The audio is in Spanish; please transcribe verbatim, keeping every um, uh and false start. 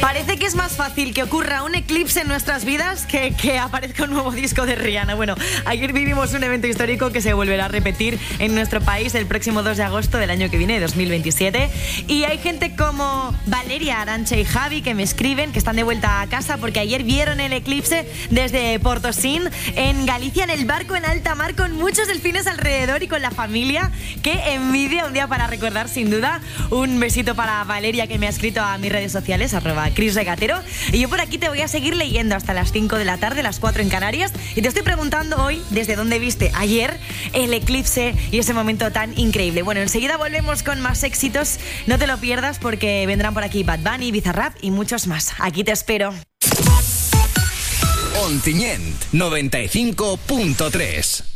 Parece que es más fácil que ocurra un eclipse en nuestras vidas que que aparezca un nuevo disco de Rihanna. Bueno, ayer vivimos un evento histórico que se volverá a repetir en nuestro país el próximo dos de agosto del año que viene, dos mil veintisiete. Y hay gente como Valeria, Arantxa y Javi que me escriben que están de vuelta a casa porque ayer vieron el eclipse desde Portosín, en Galicia, en el barco en alta mar, con muchos delfines alrededor y con la familia. Qué envidia, un día para recordar sin duda. Un besito para Valeria, que me ha escrito a mis redes sociales, arroba Cris Regatero. Y yo por aquí te voy a seguir leyendo hasta las cinco de la tarde, las cuatro en Canarias. Y te estoy preguntando hoy desde dónde viste ayer el eclipse y ese momento tan increíble. Bueno, enseguida volvemos con más éxitos. No te lo pierdas porque vendrán por aquí Bad Bunny, Bizarrap y muchos más. Aquí te espero. Ontinyent noventa y cinco punto tres.